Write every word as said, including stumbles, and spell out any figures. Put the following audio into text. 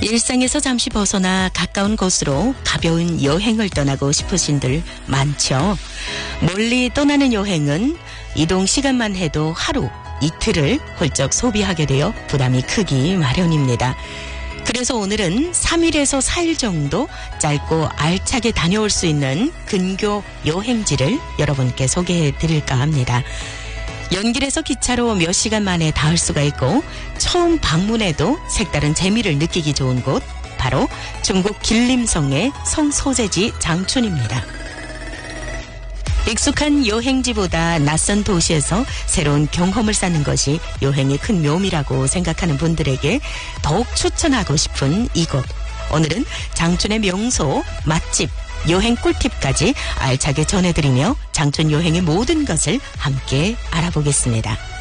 일상에서 잠시 벗어나 가까운 곳으로 가벼운 여행을 떠나고 싶으신들 많죠. 멀리 떠나는 여행은 이동 시간만 해도 하루, 이틀을 훌쩍 소비하게 되어 부담이 크기 마련입니다. 그래서 오늘은 삼 일에서 사 일 정도 짧고 알차게 다녀올 수 있는 근교 여행지를 여러분께 소개해 드릴까 합니다. 연길에서 기차로 몇 시간 만에 닿을 수가 있고 처음 방문해도 색다른 재미를 느끼기 좋은 곳, 바로 중국 길림성의 성소재지 장춘입니다. 익숙한 여행지보다 낯선 도시에서 새로운 경험을 쌓는 것이 여행의 큰 묘미라고 생각하는 분들에게 더욱 추천하고 싶은 이곳. 오늘은 장춘의 명소, 맛집, 여행 꿀팁까지 알차게 전해드리며 장춘 여행의 모든 것을 함께 알아보겠습니다.